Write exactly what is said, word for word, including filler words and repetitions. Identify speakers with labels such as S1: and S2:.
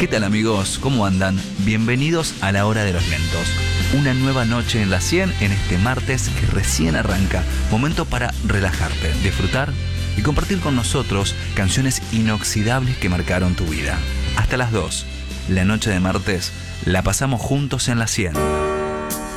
S1: ¿Qué tal amigos? ¿Cómo andan? Bienvenidos a La Hora de los Lentos. Una nueva noche en la cien en este martes que recién arranca. Momento para relajarte, disfrutar y compartir con nosotros canciones inoxidables que marcaron tu vida. Hasta las dos. La noche de martes la pasamos juntos en la cien.